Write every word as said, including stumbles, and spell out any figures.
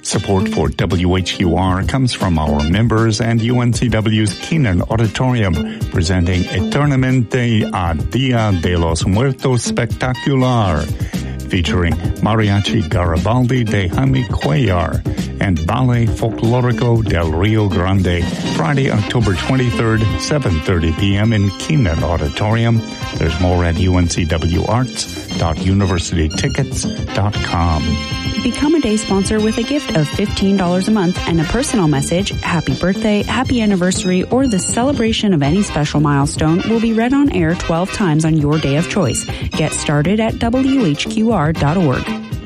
Support for W H Q R comes from our members and U N C W's Keenan Auditorium, presenting Eternamente a Dia de los Muertos Spectacular, featuring Mariachi Garibaldi de Jaime Cuellar and Ballet Folklorico del Rio Grande, Friday, October twenty-third, seven thirty p.m. in Keenan Auditorium. There's more at u n c w arts dot university tickets dot com. Become a day sponsor with a gift of fifteen dollars a month and a personal message, happy birthday, happy anniversary, or the celebration of any special milestone will be read on air twelve times on your day of choice. Get started at w h q r dot org.